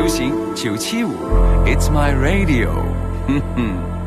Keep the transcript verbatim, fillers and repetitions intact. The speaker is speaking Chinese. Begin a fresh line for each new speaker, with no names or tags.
行九七五 ，It's my radio， 哼哼。